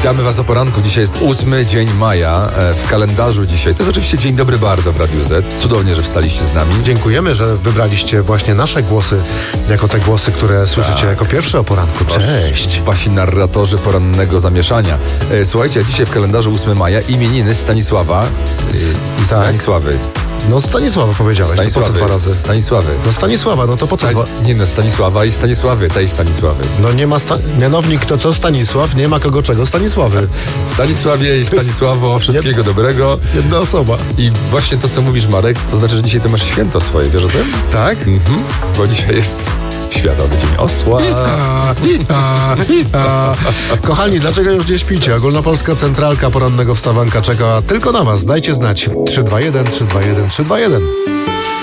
Witamy Was o poranku. Dzisiaj jest 8 dzień maja. W kalendarzu dzisiaj to jest oczywiście dzień dobry bardzo w Radiu Z. Cudownie, że wstaliście z nami. Dziękujemy, że wybraliście właśnie nasze głosy jako te głosy, które słyszycie jako pierwsze o poranku. Cześć. Wasi narratorzy porannego zamieszania. Słuchajcie, a dzisiaj w kalendarzu 8 maja imieniny Stanisława i Stanisławy. No Stanisława powiedziałeś, to po co dwa razy? Stanisławy. No Stanisława, no to po co dwa? Nie no, Stanisława i Stanisławy, tej Stanisławy. No nie ma mianownik to co Stanisław, nie ma kogo czego Stanisławy. Stanisławie i Stanisławo, wszystkiego dobrego. Jedna osoba. I właśnie to, co mówisz, Marek, to znaczy, że dzisiaj ty masz święto swoje, wiesz o tym? Tak? Bo dzisiaj jest Światowy Dzień Osła. Kochani, dlaczego już nie śpicie? Ogólnopolska Centralka Porannego Wstawanka czeka tylko na Was. Dajcie znać. 321 321 321.